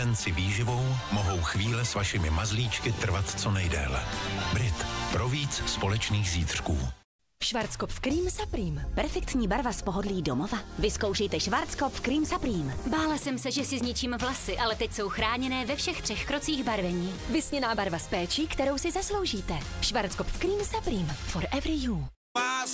si výživou mohou chvíle s vašimi mazlíčky trvat co nejdéle. Brit. Pro víc společných zítřků. Schwarzkopf Cream Supreme. Perfektní barva z pohodlí domova. Vyzkoušejte Schwarzkopf Cream Supreme. Bála jsem se, že si zničím vlasy, ale teď jsou chráněné ve všech 3 krocích barvení. Vysněná barva s péčí, kterou si zasloužíte. Schwarzkopf Cream Supreme. For every you.